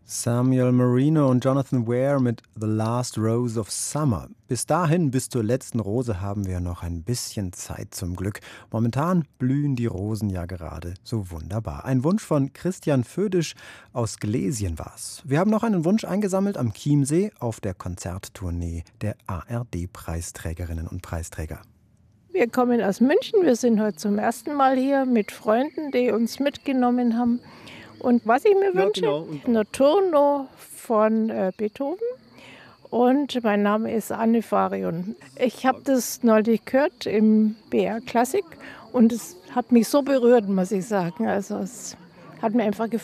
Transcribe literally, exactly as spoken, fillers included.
Samuel Marino und Jonathan Ware mit The Last Rose of Summer. Bis dahin, bis zur letzten Rose, haben wir noch ein bisschen Zeit zum Glück. Momentan blühen die Rosen ja gerade so wunderbar. Ein Wunsch von Christian Födisch aus Glesien war's. Wir haben noch einen Wunsch eingesammelt am Chiemsee auf der Konzerttournee der A R D-Preisträgerinnen und Preisträger. Wir kommen aus München. Wir sind heute zum ersten Mal hier mit Freunden, die uns mitgenommen haben. Und was ich mir Ja, wünsche, genau. Notturno von äh, Beethoven. Und mein Name ist Anne Farion. Ich habe das neulich gehört im B R Klassik und es hat mich so berührt, muss ich sagen. Also es hat mir einfach gefallen.